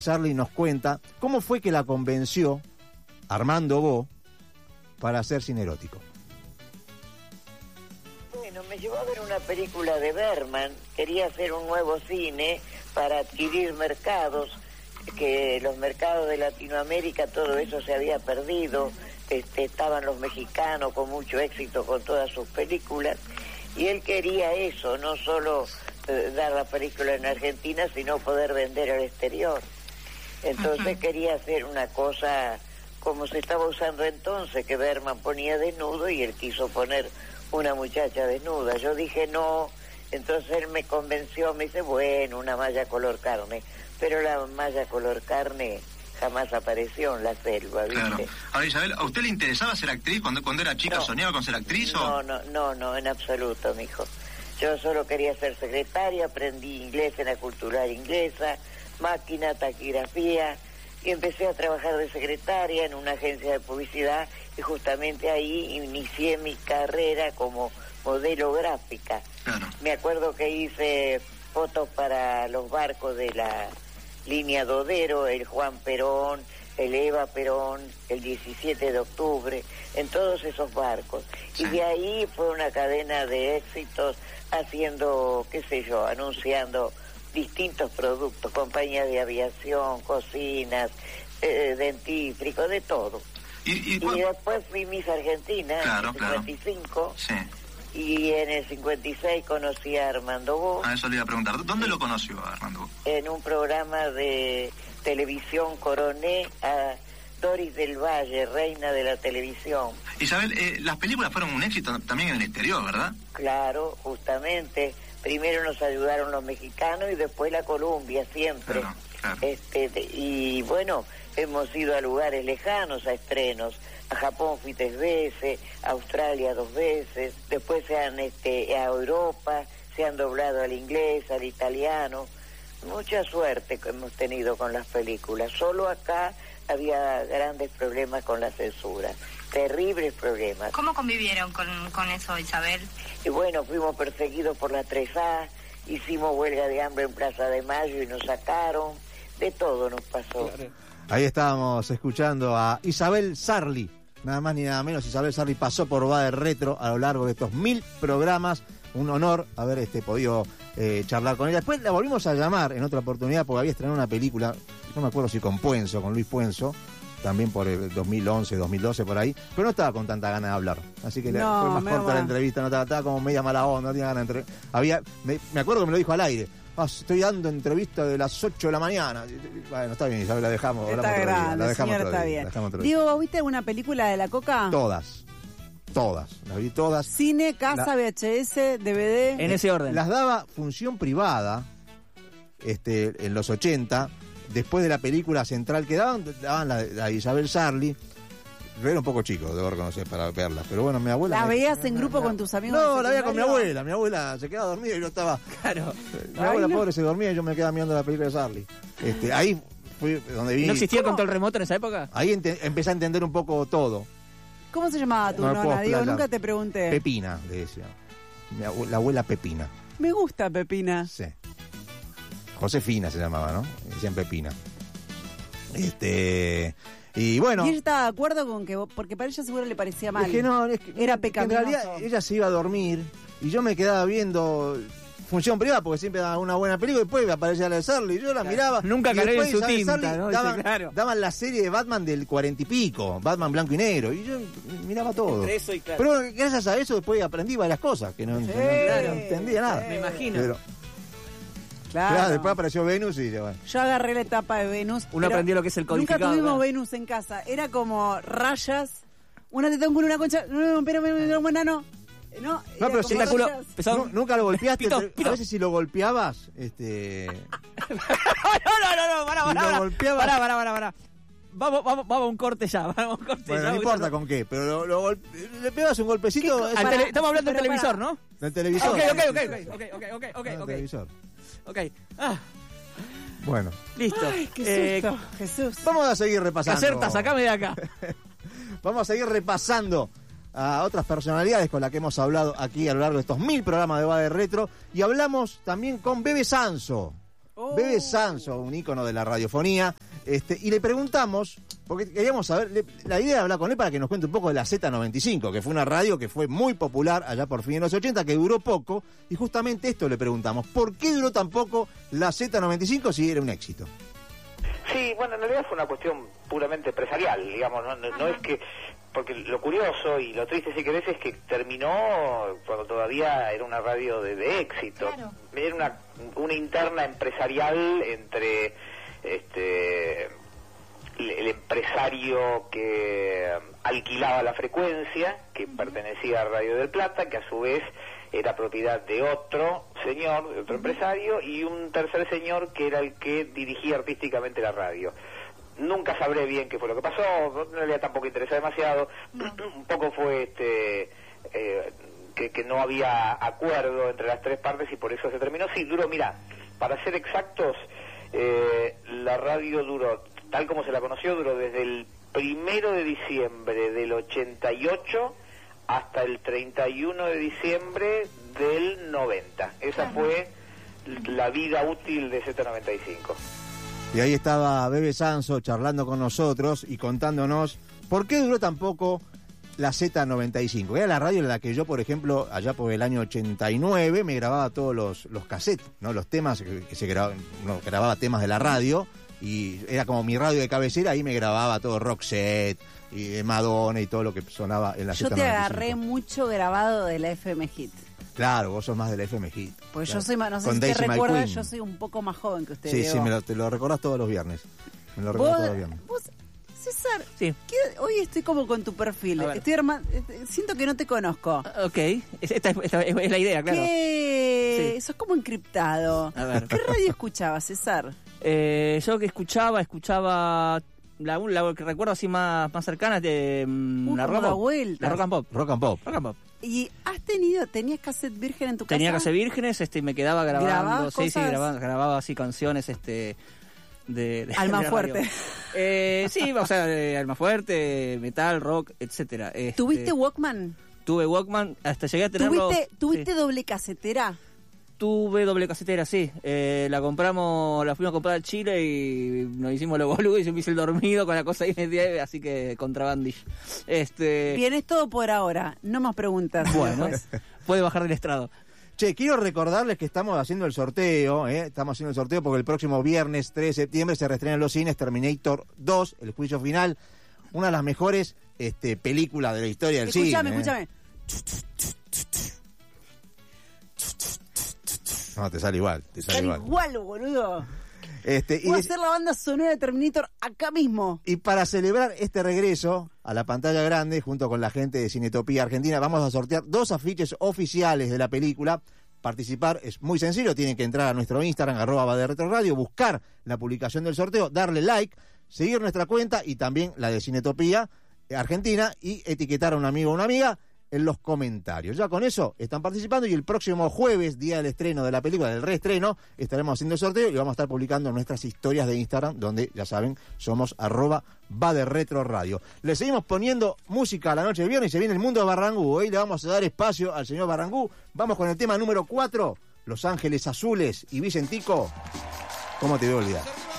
Sarli nos cuenta cómo fue que la convenció Armando Bo para hacer cine erótico. Bueno, me llevó a ver una película de Bergman. Quería hacer un nuevo cine para adquirir mercados, que los mercados de Latinoamérica, todo eso se había perdido. Estaban los mexicanos con mucho éxito con todas sus películas, y él quería eso, no solo dar la película en Argentina, sino poder vender al exterior. Entonces quería hacer una cosa como se estaba usando entonces, que Bergman ponía desnudo y él quiso poner una muchacha desnuda. Yo dije no, entonces él me convenció, me dice, bueno, una malla color carne, pero la malla color carne jamás apareció en la selva, ¿viste? Claro. Ahora, Isabel, ¿a usted le interesaba ser actriz cuando era chica? No. ¿Soñaba con ser actriz o...? No, en absoluto, mijo. Yo solo quería ser secretaria, aprendí inglés en la cultural inglesa, máquina, taquigrafía, y empecé a trabajar de secretaria en una agencia de publicidad, y justamente ahí inicié mi carrera como modelo gráfica. Claro. Me acuerdo que hice fotos para los barcos de la línea Dodero, el Juan Perón, el Eva Perón, el 17 de octubre, en todos esos barcos. Sí. Y de ahí fue una cadena de éxitos, haciendo, qué sé yo, anunciando distintos productos, compañías de aviación, cocinas, dentífrico, de todo. Y después fui Miss Argentina, claro, en el 55, sí. Y en el 56 conocí a Armando Bo. Eso le iba a preguntar. ¿Dónde lo conoció a Armando Bo? En un programa de televisión coroné a Doris del Valle, reina de la televisión. Isabel, las películas fueron un éxito también en el exterior, ¿verdad? Claro, justamente. Primero nos ayudaron los mexicanos y después la Colombia, siempre. Claro. Y bueno, hemos ido a lugares lejanos a estrenos. A Japón fui 3 veces, a Australia 2 veces, después se han a Europa, se han doblado al inglés, al italiano. Mucha suerte que hemos tenido con las películas. Solo acá había grandes problemas con la censura, terribles problemas. ¿Cómo convivieron con eso, Isabel? Y bueno, fuimos perseguidos por la 3A, hicimos huelga de hambre en Plaza de Mayo y nos sacaron, de todo nos pasó. Claro. Ahí estábamos escuchando a Isabel Sarli, nada más ni nada menos. Isabel Sarli pasó por Va de Retro a lo largo de estos 1000 programas. Un honor haber podido charlar con ella. Después la volvimos a llamar en otra oportunidad porque había estrenado una película, no me acuerdo si con Puenzo, con Luis Puenzo, también por el 2011, 2012, por ahí, pero no estaba con tanta ganas de hablar. Así que fue más corta la entrevista, no estaba como media mala onda, no tenía ganas de me acuerdo que me lo dijo al aire. Estoy dando entrevista de las 8 de la mañana. Bueno, está bien, Isabel, la dejamos. Está grande, señor, está bien. Diego, ¿viste alguna película de La Coca? Todas, las vi todas. Cine, casa, VHS, DVD. En ese orden. Las daba función privada, en los 80, después de la película central que daban la de Isabel Sarli. Yo era un poco chico, debo reconocer, para verlas, pero bueno, mi abuela... ¿La veías en grupo con tus amigos? No, la veía con mi abuela se quedaba dormida y yo estaba... Claro. Mi abuela pobre se dormía y yo me quedaba mirando la película de Sarli. Ahí fue donde vi... ¿No existía control remoto en esa época? Ahí empecé a entender un poco todo. ¿Cómo se llamaba tu nona, Diego? Nunca te pregunté. Pepina, le decía. La abuela Pepina. Me gusta Pepina. Sí. Josefina se llamaba, ¿no? Decían Pepina. Y bueno... ¿Y ella estaba de acuerdo con que porque para ella seguro le parecía mal? Es que no, era pecaminoso. En realidad ella se iba a dormir y yo me quedaba viendo función privada porque siempre daba una buena película y después aparecía la de Sarli y yo la miraba. Nunca cargué en su tinta, ¿no? Daban la serie de Batman del 40 y pico, Batman blanco y negro, y yo miraba todo. Eso y claro. Pero gracias a eso después aprendí varias cosas que no entendía nada. Me imagino. Pero, claro, después apareció Venus y bueno. Yo agarré la etapa de Venus. Uno aprendió lo que es el codificado. Nunca tuvimos Venus en casa. Era como rayas. Una te tengo una concha. No, pero no. No, pero si nunca lo golpeaste. Pito. A veces si lo golpeabas, No, para. Vamos a un corte ya. Bueno, no importa con qué, pero le pegas un golpecito. Estamos hablando del televisor, ¿no? Del televisor. Ok. Del televisor. Ok. Bueno. Listo. Ay, qué susto, Jesús. Vamos a seguir repasando. Caserta, sacame de acá. Vamos a seguir repasando a otras personalidades con las que hemos hablado aquí a lo largo de estos 1000 programas de Va de Retro. Y hablamos también con Bebe Sanso. Bebe Sanso, un ícono de la radiofonía, y le preguntamos, porque queríamos saber, la idea de hablar con él para que nos cuente un poco de la Z95, que fue una radio que fue muy popular allá por fin de los 80, que duró poco, y justamente esto le preguntamos, ¿por qué duró tan poco la Z95 si era un éxito? Sí, bueno, en realidad fue una cuestión puramente empresarial, digamos, no es que... Porque lo curioso y lo triste, si querés, es que terminó cuando todavía era una radio de éxito. Claro. Era una interna empresarial entre el empresario que alquilaba la frecuencia, que pertenecía a Radio del Plata, que a su vez era propiedad de otro señor, de otro empresario, y un tercer señor que era el que dirigía artísticamente la radio. Nunca sabré bien qué fue lo que pasó, en realidad tampoco interesa demasiado, un poco fue que no había acuerdo entre las tres partes y por eso se terminó. Sí, duró, mira, para ser exactos, la radio duró, tal como se la conoció, duró desde el 1 de diciembre del 88 hasta el 31 de diciembre del 90. Esa fue la vida útil de Z95. Y ahí estaba Bebe Sanso charlando con nosotros y contándonos por qué duró tan poco la Z95. Era la radio en la que yo, por ejemplo, allá por el año 89, me grababa todos los cassettes, ¿no? Los temas que se grababan, grababa temas de la radio y era como mi radio de cabecera, ahí me grababa todo Roxette y Madonna y todo lo que sonaba en la Z95. Yo te agarré mucho grabado de la FM Hit. Claro, vos sos más del FM Hit. Pues claro. yo soy más, no sé con si te Daisy recuerdas, McQueen. yo soy un poco más joven que usted. Sí, Diego. sí, te lo recordás todos los viernes. Me lo recordás todos los viernes. Vos, César, Sí. hoy estoy como con tu perfil. A ver. Siento que no te conozco. Ok, esta es la idea, claro. ¿Qué? Sí. Sos como encriptado. A ver. ¿Qué radio escuchabas, César? Yo que escuchaba la que recuerdo así más cercana de la como da rock, vuelta. la rock and pop. Rock and Pop. Rock and pop. ¿Y tenías cassette virgen en tu casa? Tenía cassette vírgenes, me quedaba grabando, ¿Grababas sí, cosas? grababa así canciones, de Almafuerte. Sí, o sea, Almafuerte, metal, rock, etcétera. ¿Tuviste Walkman? Tuve Walkman, hasta llegué a tenerlo. ¿Tuviste sí. doble casetera? Tuve doble casetera, sí. La fuimos a comprar al Chile y nos hicimos los boludos y yo me hice el dormido con la cosa ahí media, así que contrabandish. Bien, es todo por ahora. No más preguntas. Bueno, después. puede bajar del estrado. Che, quiero recordarles que estamos haciendo el sorteo, estamos haciendo el sorteo porque el próximo viernes 3 de septiembre se reestrena en los cines Terminator 2, el juicio final, una de las mejores películas de la historia del cine. Escúchame. No, te sale igual, Sale igual, boludo. Y Voy a hacer la banda sonora de Terminator acá mismo. Y para celebrar este regreso a la pantalla grande, junto con la gente de Cinetopía Argentina, vamos a sortear 2 afiches oficiales de la película. Participar es muy sencillo, tienen que entrar a nuestro Instagram, @VaDeRetroRadio, buscar la publicación del sorteo, darle like, seguir nuestra cuenta y también la de Cinetopía Argentina y etiquetar a un amigo o una amiga en los comentarios. Ya con eso están participando y el próximo jueves, día del estreno de la película, del reestreno, estaremos haciendo el sorteo y vamos a estar publicando nuestras historias de Instagram, donde, ya saben, somos @VaDeRetroRadio. Le seguimos poniendo música a la noche de viernes y se viene el mundo de Barrangú. Hoy le vamos a dar espacio al señor Barrangú. Vamos con el tema número 4, Los Ángeles Azules y Vicentico. ¿Cómo te voy a olvidar?